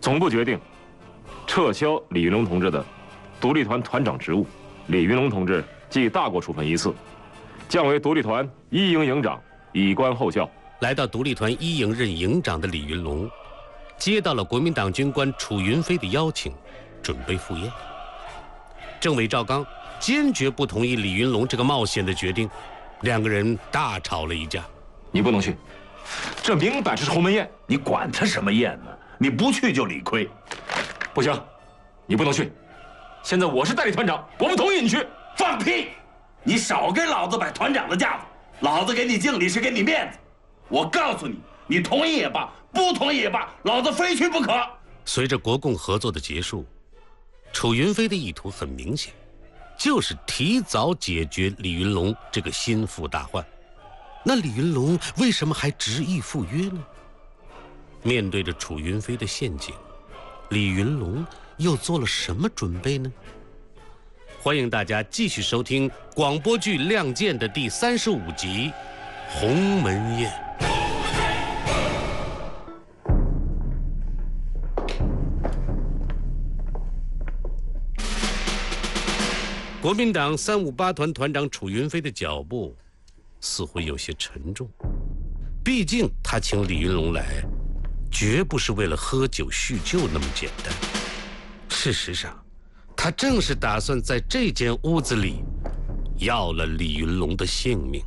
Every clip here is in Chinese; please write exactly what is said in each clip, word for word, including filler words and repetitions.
总部决定撤销李云龙同志的独立团团长职务，李云龙同志记大过处分一次，降为独立团一营营长，以观后效。 来到独立团一营任营长的李云龙，接到了国民党军官楚云飞的邀请，准备赴宴。政委赵刚坚决不同意李云龙这个冒险的决定，两个人大吵了一架。 你不能去，这明摆着是鸿门宴， 你管他什么宴呢？你不去就理亏。 不行，你不能去。现在我是代理团长，我不同意你去。 放屁！你少给老子摆团长的架子，老子给你敬礼是给你面子。我告诉你，你同意也罢，不同意也罢，老子非去不可。 随着国共合作的结束，楚云飞的意图很明显，就是提早解决李云龙这个心腹大患。那李云龙为什么还执意赴约呢？面对着楚云飞的陷阱，李云龙又做了什么准备呢？欢迎大家继续收听广播剧《亮剑》的第三十五集《鸿门宴》。国民党三五八团团长楚云飞的脚步似乎有些沉重，毕竟他请李云龙来，绝不是为了喝酒叙旧那么简单。事实上，他正是打算在这间屋子里要了李云龙的性命。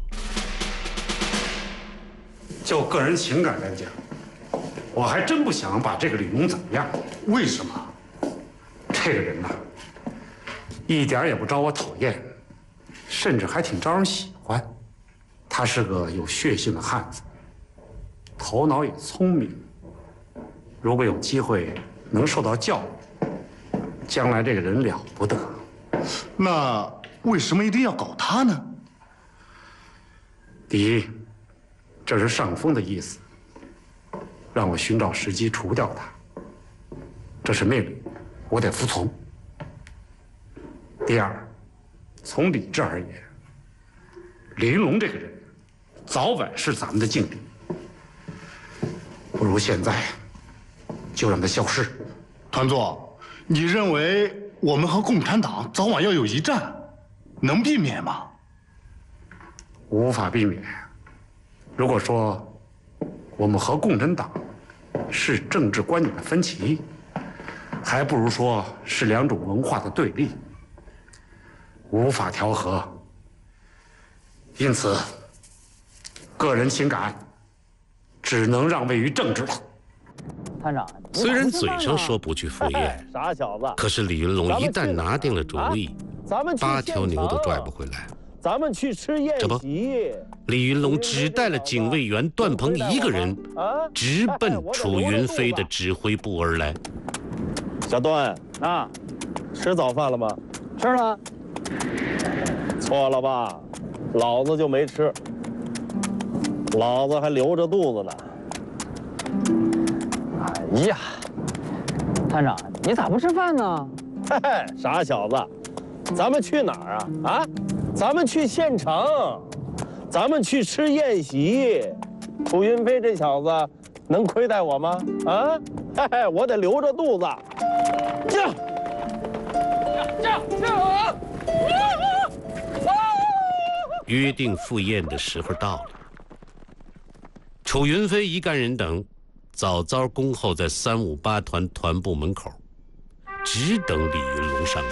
就个人情感来讲，我还真不想把这个李云龙怎么样。 为什么？ 这个人呐，一点也不招我讨厌，甚至还挺招人喜欢。他是个有血性的汉子，头脑也聪明。如果有机会能受到教育，将来这个人了不得。 那为什么一定要搞他呢？ 第一，这是上峰的意思，让我寻找时机除掉他。这是命令，我得服从。第二，从理智而言，李云龙这个人早晚是咱们的劲敌，不如现在就让他消失。 团座，你认为我们和共产党早晚要有一战，能避免吗？ 无法避免。如果说我们和共产党是政治观点的分歧，还不如说是两种文化的对立，无法调和。因此，个人情感只能让位于政治了。 团长， 虽然嘴上说不去赴宴， 傻小子， 可是李云龙一旦拿定了主意，八条牛都拽不回来。 咱们去吃宴席。 李云龙只带了警卫员段鹏一个人，直奔楚云飞的指挥部而来。 小段啊，吃早饭了吗？吃了。错了吧？老子就没吃，老子还留着肚子呢。哎呀，团长，你咋不吃饭呢？嘿嘿，傻小子，咱们去哪儿啊？啊，咱们去县城，咱们去吃宴席。楚云飞这小子能亏待我吗？啊，嘿嘿，我得留着肚子。驾！驾！驾！ 约定赴宴的时候到了，楚云飞一干人等早早恭候在三五八团团部门口，只等李云龙上钩。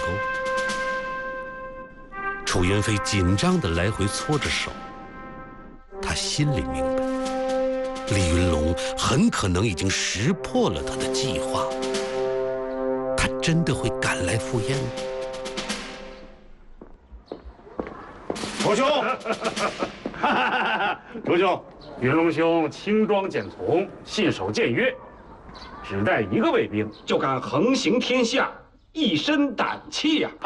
楚云飞紧张地来回搓着手，他心里明白，李云龙很可能已经识破了他的计划。他真的会赶来赴宴吗？ 楚兄，楚兄，云龙兄轻装简从，信守谏约，只带一个卫兵就敢横行天下，一身胆气呀！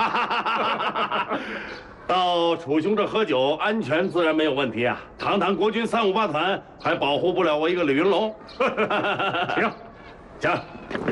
到楚兄这喝酒，安全自然没有问题啊！堂堂国军三五八团，还保护不了我一个李云龙？ 行， 行，